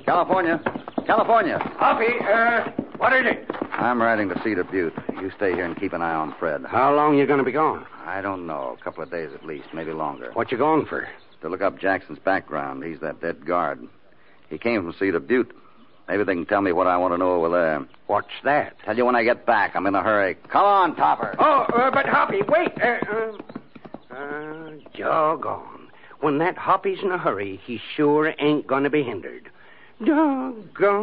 California. California. Hoppy, what is it? I'm riding to Cedar Butte. You stay here and keep an eye on Fred. How long you going to be gone? I don't know. A couple of days at least, maybe longer. What you going for? To look up Jackson's background. He's that dead guard. He came from Cedar Butte. Maybe they can tell me what I want to know over there. What's that? Tell you when I get back. I'm in a hurry. Come on, Topper. Oh, but Hoppy, wait. Doggone. When that Hoppy's in a hurry, he sure ain't going to be hindered. Doggone.